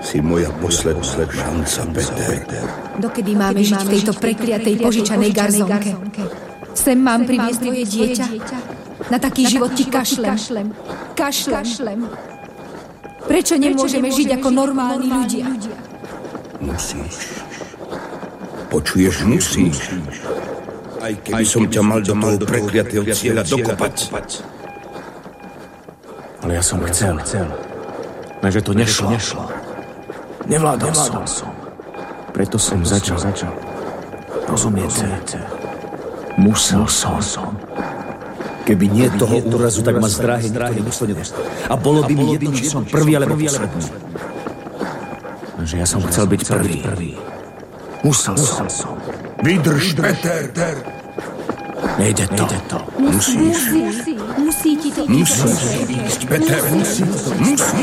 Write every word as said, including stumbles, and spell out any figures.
Si moja posledná šanca, Peter. Dokedy máme žiť v tejto prekliatej požičanej garzonke? Sem mám priviesť tvoje dieťa? Na taký život ti kašlem. Kašlem. Prečo nemôžeme žiť ako normálni ľudia? Musíš. Počuješ, musíš. Aj keby som ťa mal do toho prekliatého cieľa dokopať. Ale ja som chcel. Lenže to nešlo. Nevládal som. Preto som začal. Rozumiete? Musel som. Keby nie toho úrazu, tak ma z dráhy nikto nedostanil. A bolo by mi jedno, či som prvý alebo posledný. Lenže ja som chcel byť prvý. Musel som. Vydrž, Peter. Nejde to. Musíš. Musí ti to Musíš ísť, Peter. Musíš.